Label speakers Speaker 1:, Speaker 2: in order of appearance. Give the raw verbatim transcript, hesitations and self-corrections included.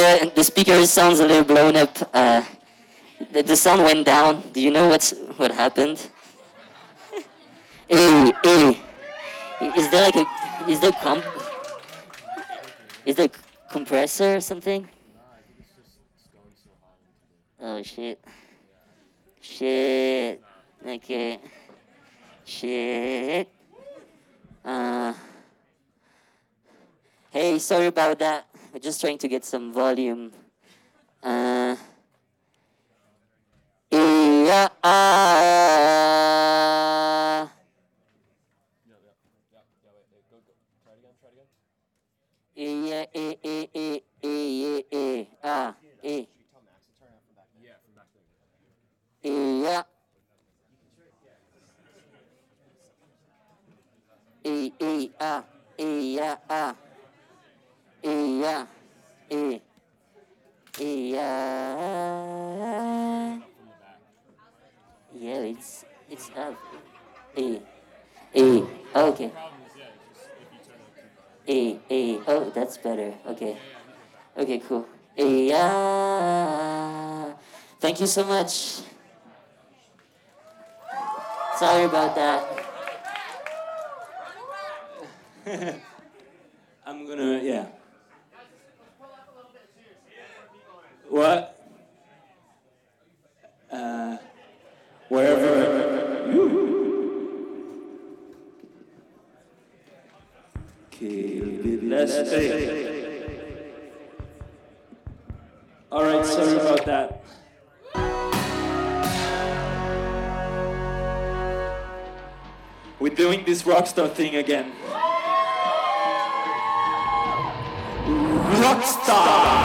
Speaker 1: uh, the speaker sounds a little blown up. Uh, the, the sound went down. Do you know what's what happened? Hey, hey, is there like a is there comp is there compressor or something? Oh shit, shit. Okay, shit. Uh, hey, sorry about that. We're just trying to get some volume. Uh, yeah, uh, yeah, eh, eh, eh, eh, eh, eh, ah, eh, yeah, eh, eh, ah, eh, yeah, ah, eh, yeah, eh, eh, yeah. Yeah, it's it's up. Eh, eh, okay. Eh, eh, oh, that's better. Okay, okay, cool. Eh, yeah. Thank you so much. Sorry about that.
Speaker 2: I'm gonna, yeah. What? Uh, wherever. Okay, let's stay. All right, sorry about that. We're doing this rockstar thing again. Rockstar!